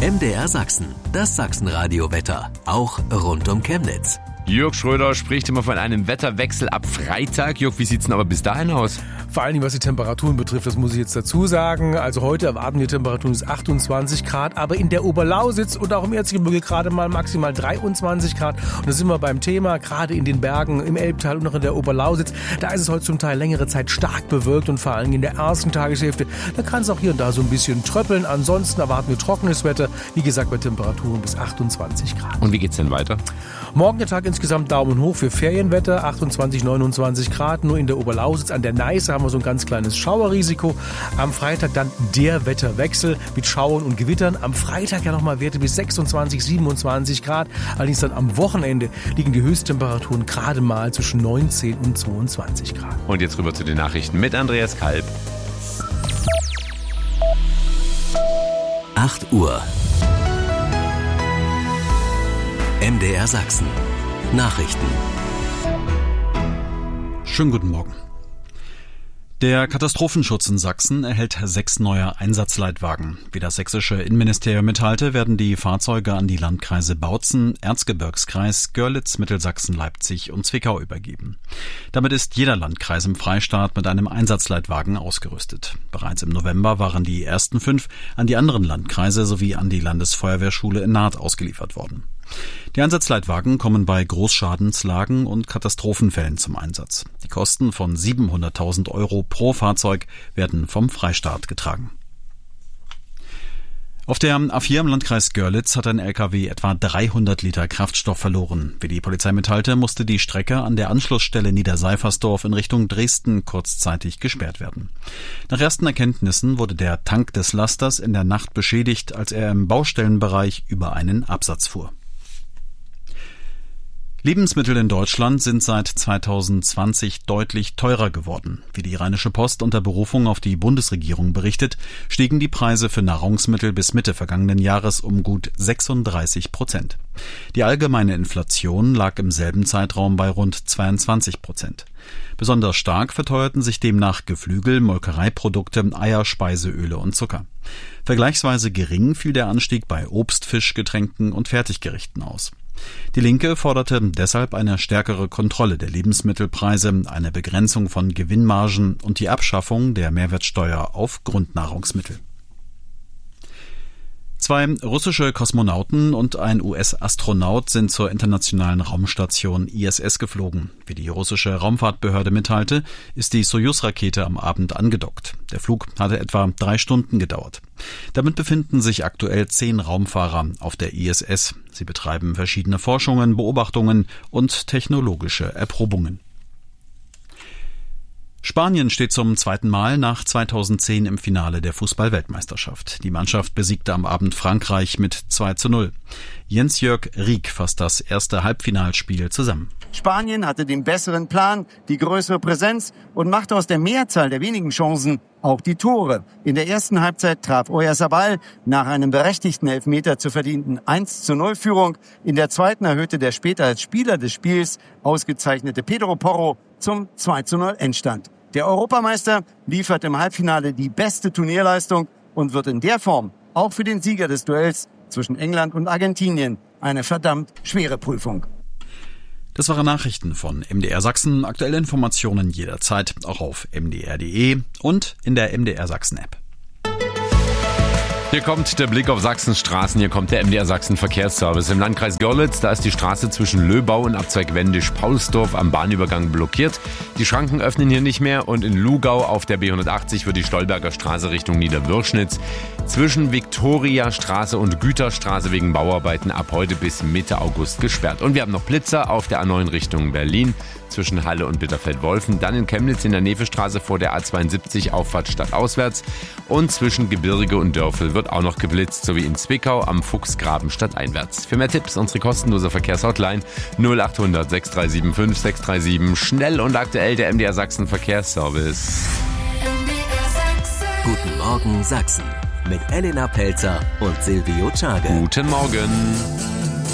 MDR Sachsen, das Sachsenradio-Wetter, auch rund um Chemnitz. Jörg Schröder spricht immer von einem Wetterwechsel ab Freitag. Jörg, wie sieht's denn aber bis dahin aus? Vor allem, was die Temperaturen betrifft, das muss ich jetzt dazu sagen. Also heute erwarten wir Temperaturen bis 28 Grad, aber in der Oberlausitz und auch im Erzgebirge gerade mal maximal 23 Grad. Und da sind wir beim Thema, gerade in den Bergen, im Elbtal und noch in der Oberlausitz. Da ist es heute zum Teil längere Zeit stark bewölkt und vor allem in der ersten Tageshälfte, da kann es auch hier und da so ein bisschen tröppeln. Ansonsten erwarten wir trockenes Wetter, wie gesagt, bei Temperaturen bis 28 Grad. Und wie geht's denn weiter? Morgen der Tag insgesamt Daumen hoch für Ferienwetter, 28, 29 Grad. Nur in der Oberlausitz an der Neiße haben wir so ein ganz kleines Schauerrisiko. Am Freitag dann der Wetterwechsel mit Schauern und Gewittern. Am Freitag ja nochmal Werte bis 26, 27 Grad. Allerdings dann am Wochenende liegen die Höchsttemperaturen gerade mal zwischen 19 und 22 Grad. Und jetzt rüber zu den Nachrichten mit Andreas Kalb. 8 Uhr. MDR Sachsen. Nachrichten. Schönen guten Morgen. Der Katastrophenschutz in Sachsen erhält 6 neue Einsatzleitwagen. Wie das sächsische Innenministerium mitteilte, werden die Fahrzeuge an die Landkreise Bautzen, Erzgebirgskreis, Görlitz, Mittelsachsen, Leipzig und Zwickau übergeben. Damit ist jeder Landkreis im Freistaat mit einem Einsatzleitwagen ausgerüstet. Bereits im November waren die ersten 5 an die anderen Landkreise sowie an die Landesfeuerwehrschule in Naht ausgeliefert worden. Die Einsatzleitwagen kommen bei Großschadenslagen und Katastrophenfällen zum Einsatz. Die Kosten von 700.000 € pro Fahrzeug werden vom Freistaat getragen. Auf der A4 im Landkreis Görlitz hat ein LKW etwa 300 Liter Kraftstoff verloren. Wie die Polizei mitteilte, musste die Strecke an der Anschlussstelle Niederseifersdorf in Richtung Dresden kurzzeitig gesperrt werden. Nach ersten Erkenntnissen wurde der Tank des Lasters in der Nacht beschädigt, als er im Baustellenbereich über einen Absatz fuhr. Lebensmittel in Deutschland sind seit 2020 deutlich teurer geworden. Wie die Rheinische Post unter Berufung auf die Bundesregierung berichtet, stiegen die Preise für Nahrungsmittel bis Mitte vergangenen Jahres um gut 36%. Die allgemeine Inflation lag im selben Zeitraum bei rund 22%. Besonders stark verteuerten sich demnach Geflügel, Molkereiprodukte, Eier, Speiseöle und Zucker. Vergleichsweise gering fiel der Anstieg bei Obst, Fisch, Getränken und Fertiggerichten aus. Die Linke forderte deshalb eine stärkere Kontrolle der Lebensmittelpreise, eine Begrenzung von Gewinnmargen und die Abschaffung der Mehrwertsteuer auf Grundnahrungsmittel. 2 russische Kosmonauten und ein US-Astronaut sind zur internationalen Raumstation ISS geflogen. Wie die russische Raumfahrtbehörde mitteilte, ist die Sojus-Rakete am Abend angedockt. Der Flug hatte etwa 3 Stunden gedauert. Damit befinden sich aktuell 10 Raumfahrer auf der ISS. Sie betreiben verschiedene Forschungen, Beobachtungen und technologische Erprobungen. Spanien steht zum 2. Mal nach 2010 im Finale der Fußball-Weltmeisterschaft. Die Mannschaft besiegte am Abend Frankreich mit 2:0. Jens-Jörg Rieck fasst das erste Halbfinalspiel zusammen. Spanien hatte den besseren Plan, die größere Präsenz und machte aus der Mehrzahl der wenigen Chancen auch die Tore. In der ersten Halbzeit traf Oyarzabal nach einem berechtigten Elfmeter zur verdienten 1:0-Führung. In der zweiten erhöhte der später als Spieler des Spiels ausgezeichnete Pedro Porro zum 2:0 Endstand. Der Europameister liefert im Halbfinale die beste Turnierleistung und wird in der Form auch für den Sieger des Duells zwischen England und Argentinien eine verdammt schwere Prüfung. Das waren Nachrichten von MDR Sachsen. Aktuelle Informationen jederzeit auch auf mdr.de und in der MDR Sachsen App. Hier kommt der Blick auf Sachsens Straßen. Hier kommt der MDR Sachsen Verkehrsservice. Im Landkreis Görlitz, da ist die Straße zwischen Löbau und Abzweig Wendisch-Paulsdorf am Bahnübergang blockiert. Die Schranken öffnen hier nicht mehr und in Lugau auf der B180 wird die Stolberger Straße Richtung Niederwürschnitz zwischen Viktoriastraße und Güterstraße wegen Bauarbeiten ab heute bis Mitte August gesperrt. Und wir haben noch Blitzer auf der A9 Richtung Berlin zwischen Halle und Bitterfeld-Wolfen, dann in Chemnitz in der Nefestraße vor der A72 Auffahrt stadtauswärts und zwischen Gebirge und Dörfel wird auch noch geblitzt, sowie in Zwickau am Fuchsgraben stadteinwärts. Für mehr Tipps unsere kostenlose Verkehrshotline 0800 6375 637. Schnell und aktuell der MDR Sachsen Verkehrsservice. Guten Morgen Sachsen mit Elena Pelzer und Silvio Czage. Guten Morgen.